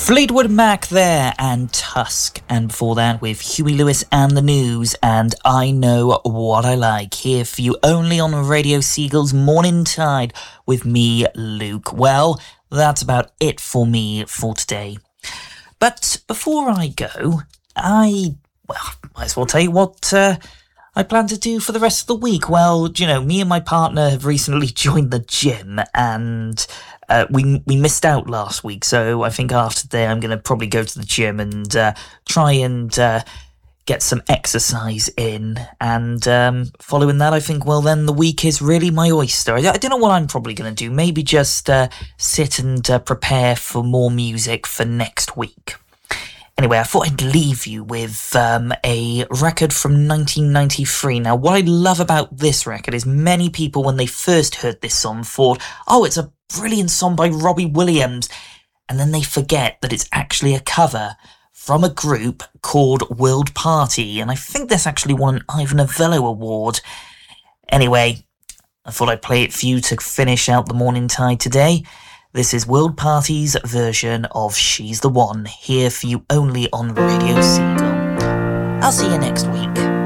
Fleetwood Mac there, and Tusk, and before that with Huey Lewis and the News, and I Know What I Like, here for you only on Radio Seagull's Morning Tide with me, Luke. Well, that's about it for me for today. But before I go, I might as well tell you what I plan to do for the rest of the week. Well, me and my partner have recently joined the gym, and we missed out last week, so I think after today I'm going to probably go to the gym and try and get some exercise in, and following that I think, well then, the week is really my oyster. I don't know what I'm probably going to do, maybe just sit and prepare for more music for next week. Anyway, I thought I'd leave you with a record from 1993. Now, what I love about this record is many people, when they first heard this song, thought, oh, it's a brilliant song by Robbie Williams, and then they forget that it's actually a cover from a group called World Party, and I think this actually won an Ivor Novello Award. Anyway, I thought I'd play it for you to finish out the Morning Tide today. This is World Party's version of She's the One, here for you only on Radio Seagull. I'll see you next week.